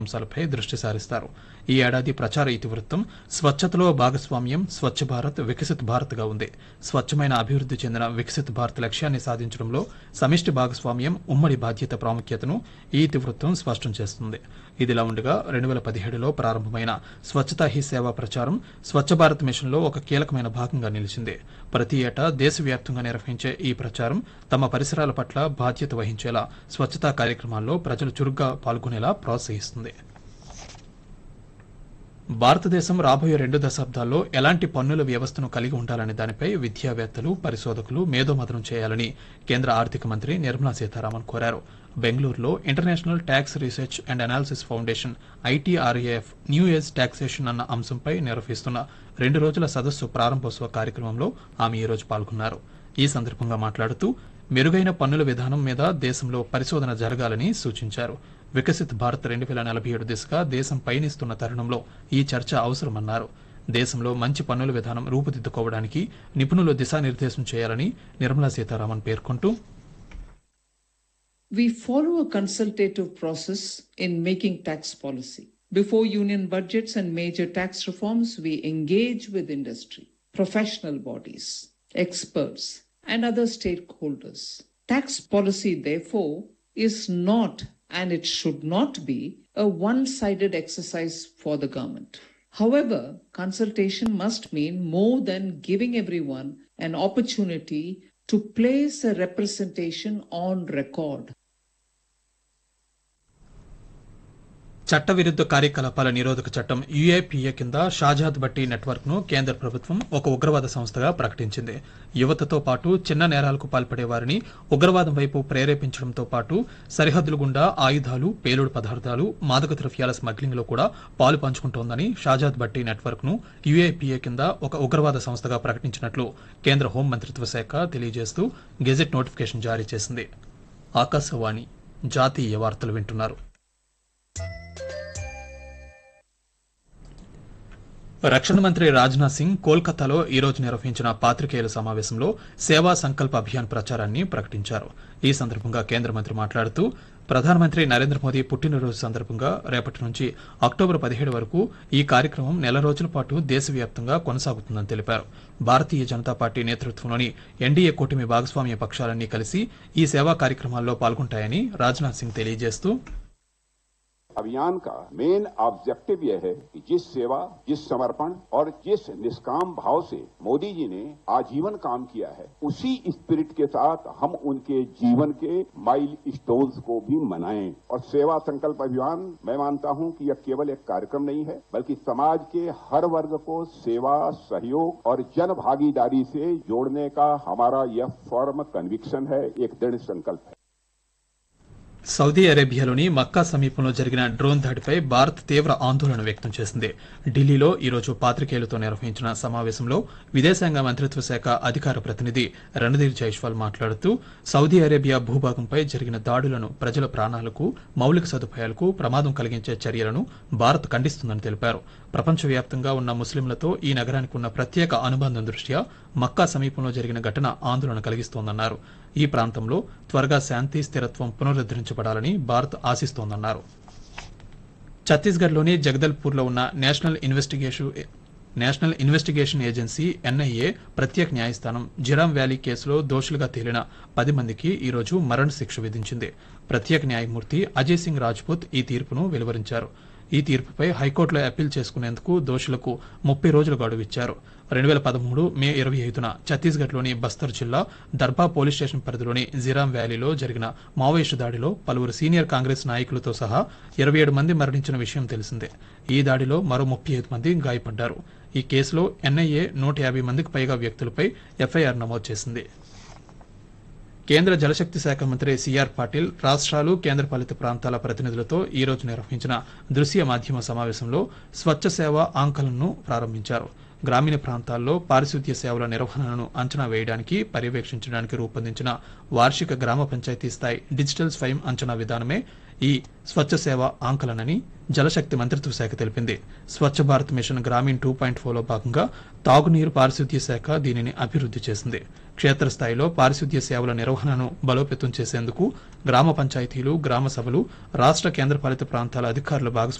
అంశాలపై దృష్టి సారిస్తారు. ఈ ఏడాది ప్రచార ఇతివృత్తం స్వచ్ఛతలో భాగస్వామ్యం స్వచ్ఛ భారత్ వికసిత్ భారత్ గా ఉంది. స్వచ్ఛమైన అభివృద్ధి చెందిన వికసిత్ భారత్ లక్ష్యాన్ని సాధించడంలో సమిష్టి భాగస్వామ్యం ఉమ్మడి బాధ్యత ప్రాముఖ్యతను ఈ ఇతివృత్తం స్పష్టం చేస్తుంది. ఇదిలా ఉండగా 2017లో ప్రారంభమైన స్వచ్ఛతా హీ సేవ ప్రచారం స్వచ్ఛ భారత్ మిషన్లో ఒక కీలకమైన భాగంగా నిలిచింది. ప్రతి ఏటా దేశవ్యాప్తంగా నిర్వహించే ఈ ప్రచారం తమ పరిసరాల పట్ల బాధ్యత వహించేలా స్వచ్ఛతా కార్యక్రమాల్లో ప్రజలు చురుగ్గా పాల్గొనేలా ప్రోత్సహిస్తుంది. భారతదేశం రాబోయే 2 దశాబ్దాల్లో ఎలాంటి పన్నుల వ్యవస్థను కలిగి ఉండాలనే దానిపై విద్యావేత్తలు, పరిశోధకులు మేధోమథనం చేయాలని కేంద్ర ఆర్థిక మంత్రి నిర్మలా సీతారామన్ కోరారు. బెంగళూరులో international tax research and analysis foundation ITRAF new age taxation అన్న అంశంపై నిర్వహిస్తున్న 2 రోజుల సదస్సు ప్రారంభోత్సవ కార్యక్రమంలో ఆమె ఈ రోజు పాల్గొన్నారు. ఈ సందర్భంగా మాట్లాడుతూ మెరుగైన పన్నుల విధానం మీద దేశంలో పరిశోధన జరగాలని సూచించారు. వికసిత్ భారత్ 2047 దిశగా దేశం పయనిస్తున్న తరుణంలో ఈ చర్చ అవసరమన్నారు. దేశంలో మంచి పన్నుల విధానం రూపుదిద్దుకోవడానికి నిపుణులు దిశానిర్దేశం చేయాలని నిర్మలా సీతారామన్ పేర్కొంటూ, We follow a consultative process in making tax policy. Before union budgets and major tax reforms, we engage with industry, professional bodies, experts, and other stakeholders. Tax policy, therefore, is not, and it should not be, a one-sided exercise for the government. However, consultation must mean more than giving everyone an opportunity to place a representation on record. చట్టవిరుద్ధ కార్యకలాపాల నిరోధక చట్టం UAPA కింద Shahzad Bhatti network ను కేంద్ర ప్రభుత్వం ఒక ఉగ్రవాద సంస్థగా ప్రకటించింది. యువతతో పాటు చిన్న నేరాలకు పాల్పడే వారిని ఉగ్రవాదం వైపు ప్రేరేపించడంతో పాటు సరిహద్దుల గుండా ఆయుధాలు, పేలుడు పదార్థాలు, మాదక ద్రవ్యాల స్మగ్లింగ్ లో కూడా పాలు పంచుకుంటోందని షాజాద్ భట్టి నెట్వర్క్ ను UAPA కింద ఒక ఉగ్రవాద సంస్థగా ప్రకటించినట్లు కేంద్ర హోం మంత్రిత్వ శాఖ తెలియజేస్తూ గెజెట్ నోటిఫికేషన్ జారీ చేసింది. ఆకాశవాణి జాతీయ వార్తలు వింటున్నారు. రక్షణ మంత్రి రాజ్నాథ్ సింగ్ కోల్కతాలో ఈ రోజు నిర్వహించిన పాత్రికేయుల సమావేశంలో సేవా సంకల్ప అభియాన్ ప్రచారాన్ని ప్రకటించారు. ఈ సందర్భంగా కేంద్ర మంత్రి మాట్లాడుతూ ప్రధానమంత్రి నరేంద్ర మోదీ పుట్టినరోజు సందర్భంగా రేపటి నుంచి అక్టోబర్ 17 వరకు ఈ కార్యక్రమం నెల రోజుల పాటు దేశవ్యాప్తంగా కొనసాగుతుందని తెలిపారు. భారతీయ జనతా పార్టీ నేతృత్వంలోని ఎన్డీఏ కూటమి భాగస్వామ్య పక్షాలన్నీ కలిసి ఈ సేవా కార్యక్రమాల్లో పాల్గొంటాయని రాజ్నాథ్ సింగ్ తెలియజేస్తూ, अभियान का मेन ऑब्जेक्टिव यह है कि जिस सेवा, जिस समर्पण और जिस निष्काम भाव से मोदी जी ने आजीवन काम किया है, उसी स्पिरिट के साथ हम उनके जीवन के माइल स्टोन्स को भी मनाएं. और सेवा संकल्प अभियान, मैं मानता हूं कि यह केवल एक कार्यक्रम नहीं है, बल्कि समाज के हर वर्ग को सेवा, सहयोग और जन भागीदारी से जोड़ने का हमारा यह फर्म कन्विक्शन है, एक दृढ़ संकल्प है. సౌదీ అరేబియాలోని మక్కా సమీపంలో జరిగిన డ్రోన్ దాడిపై భారత్ తీవ్ర ఆందోళన వ్యక్తం చేసింది. ఢిల్లీలో ఈ రోజు పాత్రికేయులతో నిర్వహించిన సమావేశంలో విదేశాంగ మంత్రిత్వ శాఖ అధికార ప్రతినిధి రణధీర్ జైస్వాల్ మాట్లాడుతూ సౌదీ అరేబియా భూభాగంపై జరిగిన దాడులను ప్రజల ప్రాణాలకు, మౌలిక సదుపాయాలకు ప్రమాదం కలిగించే చర్యలను భారత్ ఖండిస్తుందని తెలిపారు. ప్రపంచవ్యాప్తంగా ఉన్న ముస్లింలతో ఈ నగరానికి ఉన్న ప్రత్యేక అనుబంధం దృష్ట్యా మక్కా సమీపంలో జరిగిన ఘటన ఆందోళన కలిగిస్తోందన్నారు. ఈ ప్రాంతంలో త్వరగా శాంతి, స్థిరత్వం పునరుద్దరించబడాలని భారత్ ఆశిస్తోందన్నారు. ఛత్తీస్గఢ్లోని జగదల్పూర్లో ఉన్న నేషనల్ ఇన్వెస్టిగేషన్ ఏజెన్సీ NIA ప్రత్యేక న్యాయస్థానం జిరామ్ వ్యాలీ కేసులో దోషులుగా తేలిన 10 మందికి ఈ రోజు మరణశిక్ష విధించింది. ప్రత్యేక న్యాయమూర్తి అజయ్ సింగ్ రాజ్పుత్ ఈ తీర్పును వెలువరించారు. ఈ తీర్పుపై హైకోర్టులో అప్పీల్ చేసుకునేందుకు దోషులకు 30 రోజుల గడువు ఇచ్చారు. 2013 మే 25న ఛత్తీస్గఢ్లోని బస్తర్ జిల్లా దర్బా పోలీస్ స్టేషన్ పరిధిలోని జిరామ్ వ్యాలీలో జరిగిన మావోయిస్టు దాడిలో పలువురు సీనియర్ కాంగ్రెస్ నాయకులతో సహా 27 మంది మరణించిన విషయం తెలిసిందే. ఈ దాడిలో మరో 35 మంది గాయపడ్డారు. ఈ కేసులో NIA 150 మందికి పైగా వ్యక్తులపై FIR నమోదు చేసింది. కేంద్ర జలశక్తి శాఖ మంత్రి సిఆర్ పాటిల్ రాష్ట్రాలు, కేంద్రపాలిత ప్రాంతాల ప్రతినిధులతో ఈ రోజు నిర్వహించిన దృశ్య మాధ్యమ సమావేశంలో స్వచ్ఛ సేవ ఆంకలన్ను ప్రారంభించారు. గ్రామీణ ప్రాంతాల్లో పారిశుద్ధ్య సేవల నిర్వహణను అంచనా వేయడానికి, పర్యవేక్షించడానికి రూపొందించిన వార్షిక గ్రామ పంచాయతీ స్థాయి డిజిటల్ స్వయం అంచనా విధానమే ఈ స్వచ్ఛ సేవ ఆంకలన్ అని జలశక్తి మంత్రిత్వ శాఖ తెలిపింది. స్వచ్ఛ భారత్ మిషన్ గ్రామీణ్ 2.4లో భాగంగా తాగునీరు పారిశుద్ధ్య శాఖ దీనిని అభివృద్ధి చేసింది. క్షేత్రస్థాయిలో పారిశుద్ధ్య సేవల నిర్వహణను బలోపేతం చేసేందుకు గ్రామ పంచాయతీలు, గ్రామ సభలు, రాష్ట్ర కేంద్రపాలిత ప్రాంతాల అధికారుల భాగస్వామ్యం